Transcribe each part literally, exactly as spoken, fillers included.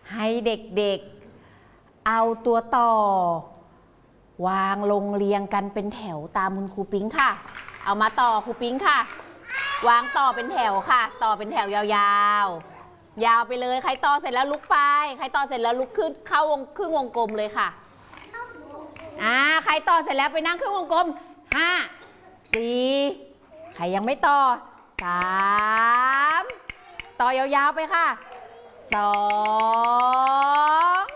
ให้เด็กๆเอาตัวต่อวางลงเรียงกันเป็นแถวตามคุณครูปิ๊งค่ะเอามาต่อครูปิ๊งค่ะวางต่อเป็นแถวค่ะต่อเป็นแถวยาวๆยาวไปเลยใครต่อเสร็จแล้วลุกไปใครต่อเสร็จแล้วลุกขึ้นเข้าวงครึ่งวงกลมเลยค่ะอ่าใครต่อเสร็จแล้วไปนั่งครึ่งวงกลมห้าสี่ใครยังไม่ต่อสามต่อยาวๆไปค่ะสอง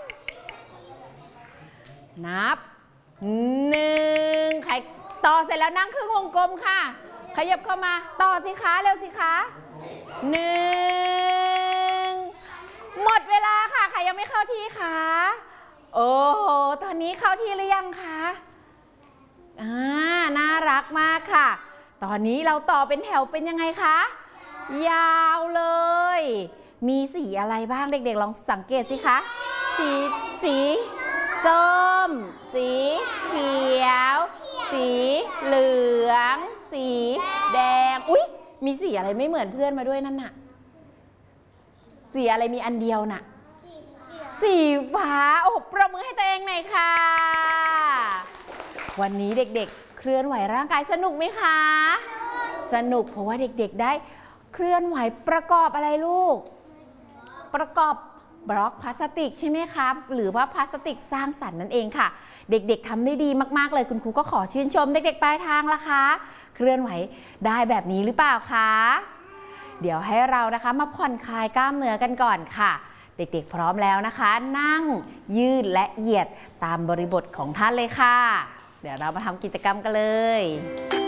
นับหนึ่งใครต่อเสร็จแล้วนั่งครึ่งวงกลมค่ะขยับเข้ามาต่อสิคะเร็วสิคะหนึ่งหมดเวลาค่ะใครยังไม่เข้าที่คะโอ้โหตอนนี้เข้าที่หรือยังคะอ่าน่ารักมากค่ะตอนนี้เราต่อเป็นแถวเป็นยังไงคะยาวเลยมีสีอะไรบ้างเด็กๆลองสังเกตสิคะสีสีส้มสีเขียวสีเหลืองสีแดงอุ๊ยมีสีอะไรไม่เหมือนเพื่อนมาด้วยนั่นน่ะสีอะไรมีอันเดียวน่ะสีฟ้าโอ้ปรบมือให้ตัวเองหน่อยค่ะวันนี้เด็กๆเคลื่อนไหวร่างกายสนุกไหมคะสนุกเพราะว่าเด็กๆได้เคลื่อนไหวประกอบอะไรลูกประกอบบล็อกพลาสติกใช่ไหมครับหรือว่าพลาสติกสร้างสรรค์นั่นเองค่ะเด็กๆทำได้ดีมากๆเลยคุณครูก็ขอชื่นชมเด็กๆปลายทางละคะเคลื่อนไหวได้แบบนี้หรือเปล่าคะเดี๋ยวให้เรานะคะมาผ่อนคลายกล้ามเนื้อกันก่อนค่ะเด็กๆพร้อมแล้วนะคะนั่งยืดและเหยียดตามบริบทของท่านเลยค่ะเดี๋ยวเรามาทำกิจกรรมกันเลย